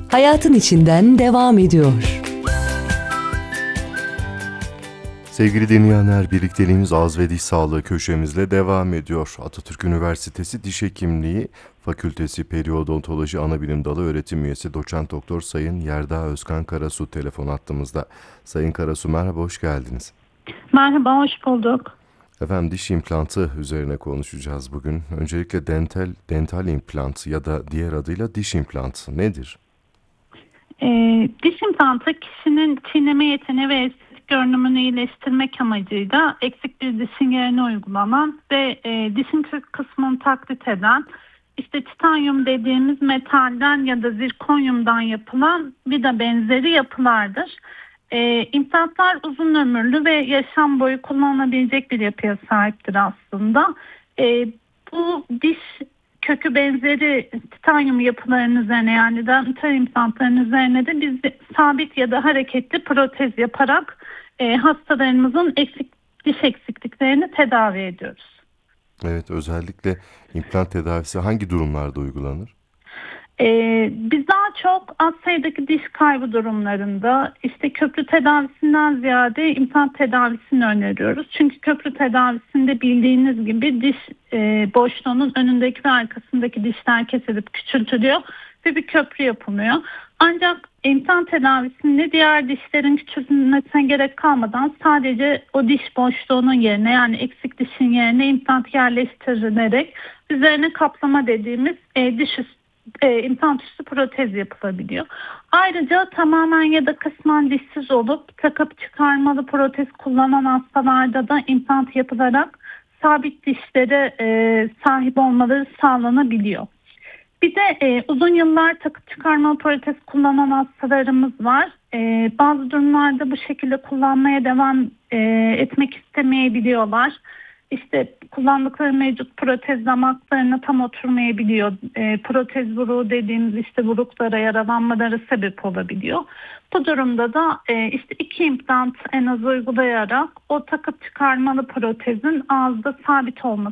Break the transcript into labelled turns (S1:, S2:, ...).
S1: hayatın içinden devam ediyor.
S2: Sevgili dinleyenler, birlikteliğimiz ağız ve diş sağlığı köşemizle devam ediyor. Atatürk Üniversitesi Diş Hekimliği Fakültesi Periodontoloji Anabilim Dalı Öğretim Üyesi Doçent Doktor Sayın Yerdağ Özkan Karasu telefon hattımızda. Sayın Karasu, merhaba, hoş geldiniz.
S3: Merhaba, hoş bulduk.
S2: Efendim, diş implantı üzerine konuşacağız bugün. Öncelikle dental implant ya da diğer adıyla diş implantı nedir?
S3: Diş implantı kişinin çiğneme yeteneği ve estetik görünümünü iyileştirmek amacıyla eksik bir dişin yerine uygulanan ve dişin kök kısmını taklit eden, işte titanyum dediğimiz metalden ya da zirkonyumdan yapılan bir de benzeri yapılardır. İmplantlar uzun ömürlü ve yaşam boyu kullanılabilecek bir yapıya sahiptir aslında. Bu diş kökü benzeri titanyum yapılarının üzerine, yani dental implantların üzerine de biz sabit ya da hareketli protez yaparak hastalarımızın diş eksikliklerini tedavi ediyoruz.
S2: Evet, özellikle implant tedavisi hangi durumlarda uygulanır?
S3: Biz daha çok az sayıdaki diş kaybı durumlarında işte köprü tedavisinden ziyade implant tedavisini öneriyoruz. Çünkü köprü tedavisinde bildiğiniz gibi diş boşluğunun önündeki ve arkasındaki dişler kesilip küçültülüyor ve bir köprü yapılıyor. Ancak implant tedavisinde diğer dişlerin küçültülmesine gerek kalmadan sadece o diş boşluğunun yerine, yani eksik dişin yerine implant yerleştirilerek üzerine kaplama dediğimiz implant üstü protez yapılabiliyor. Ayrıca tamamen ya da kısmen dişsiz olup takıp çıkarmalı protez kullanan hastalarda da implant yapılarak sabit dişlere sahip olmaları sağlanabiliyor. Bir de uzun yıllar takıp çıkarmalı protez kullanan hastalarımız var. Bazı durumlarda bu şekilde kullanmaya devam etmek istemeyebiliyorlar. İşte kullandıkları mevcut protez damaklarına tam oturmayabiliyor. Protez vuruğu dediğimiz işte vuruklara, yaralanmalara sebep olabiliyor. Bu durumda da işte 2 implant en az uygulayarak o takıp çıkarmalı protezin ağızda sabit olması